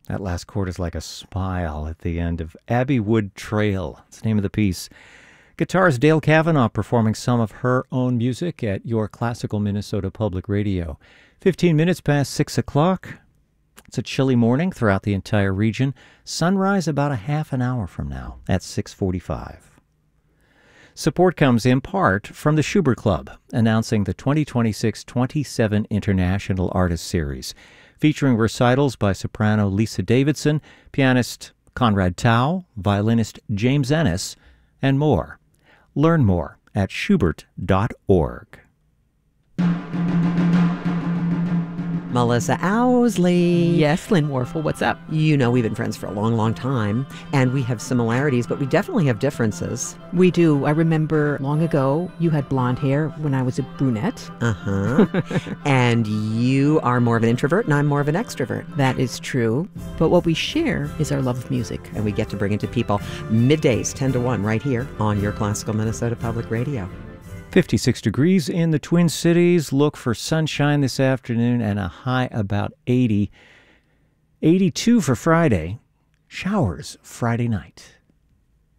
That last chord is like a smile at the end of Abbey Wood Trail. It's the name of the piece. Guitarist Dale Kavanaugh performing some of her own music at your Classical Minnesota Public Radio. 15 minutes past 6 o'clock. It's a chilly morning throughout the entire region. Sunrise about a half an hour from now at 6:45. Support comes in part from the Schubert Club, announcing the 2026-27 International Artist Series, featuring recitals by soprano Lisa Davidson, pianist Conrad Tao, violinist James Ennis, and more. Learn more at schubert.org. Melissa Owsley. Yes, Lynn Warfel, what's up? You know we've been friends for a long, long time, and we have similarities, but we definitely have differences. We do. I remember long ago, you had blonde hair when I was a brunette. And you are more of an introvert, and I'm more of an extrovert. That is true. But what we share is our love of music. And we get to bring it to people middays, 10 to 1, right here on your Classical Minnesota Public Radio. 56 degrees in the Twin Cities. Look for sunshine this afternoon and a high about 80. 82 for Friday. Showers Friday night.